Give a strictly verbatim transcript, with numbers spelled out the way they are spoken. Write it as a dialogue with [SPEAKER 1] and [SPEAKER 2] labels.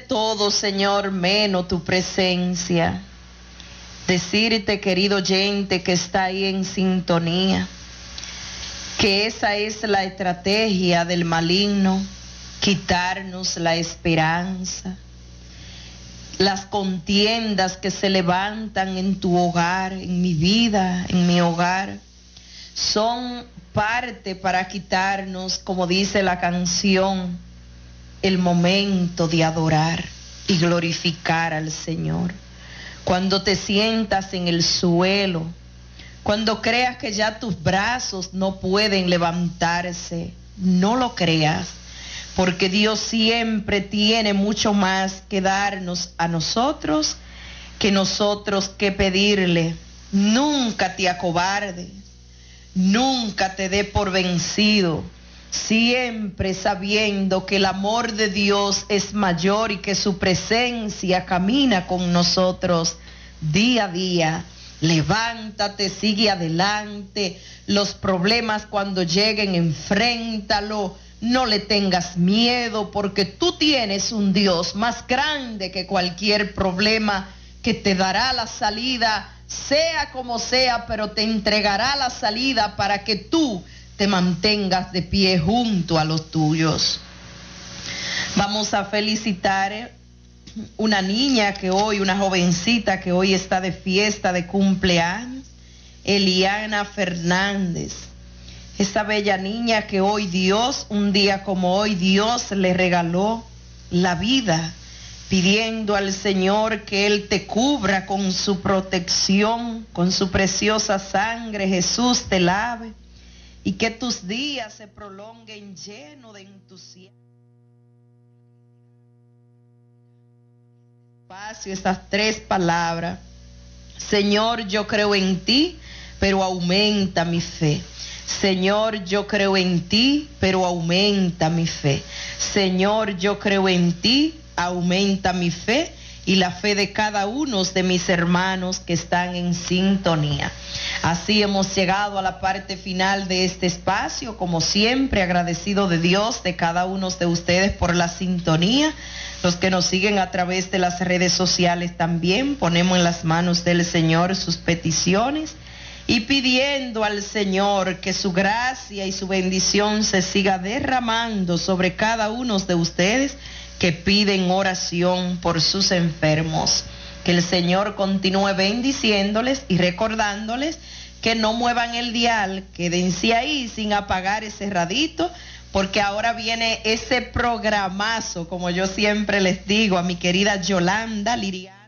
[SPEAKER 1] todo, Señor, menos tu presencia. Decirte, querido oyente que está ahí en sintonía, que esa es la estrategia del maligno, quitarnos la esperanza. Las contiendas que se levantan en tu hogar, en mi vida, en mi hogar, son parte para quitarnos, como dice la canción, el momento de adorar y glorificar al Señor. Cuando te sientas en el suelo, cuando creas que ya tus brazos no pueden levantarse, no lo creas, porque Dios siempre tiene mucho más que darnos a nosotros que nosotros que pedirle. Nunca te acobardes, nunca te dé por vencido, siempre sabiendo que el amor de Dios es mayor y que su presencia camina con nosotros día a día. Levántate, sigue adelante. Los problemas cuando lleguen, enfréntalo. No le tengas miedo, porque tú tienes un Dios más grande que cualquier problema, que te dará la salida, sea como sea, pero te entregará la salida para que tú te mantengas de pie junto a los tuyos. Vamos a felicitar una niña que hoy, una jovencita que hoy está de fiesta de cumpleaños, Eliana Fernández. Esa bella niña que hoy Dios, un día como hoy, Dios le regaló la vida, pidiendo al Señor que Él te cubra con su protección, con su preciosa sangre. Jesús te lave y que tus días se prolonguen llenos de entusiasmo. Estas tres palabras: Señor, yo creo en ti, pero aumenta mi fe. Señor, yo creo en ti, pero aumenta mi fe. Señor, yo creo en ti, aumenta mi fe y la fe de cada uno de mis hermanos que están en sintonía. Así hemos llegado a la parte final de este espacio, como siempre, agradecido de Dios, de cada uno de ustedes por la sintonía. Los que nos siguen a través de las redes sociales también, ponemos en las manos del Señor sus peticiones y pidiendo al Señor que su gracia y su bendición se siga derramando sobre cada uno de ustedes que piden oración por sus enfermos. Que el Señor continúe bendiciéndoles y recordándoles que no muevan el dial, quédense ahí sin apagar ese radito, porque ahora viene ese programazo, como yo siempre les digo a mi querida Yolanda Liriano.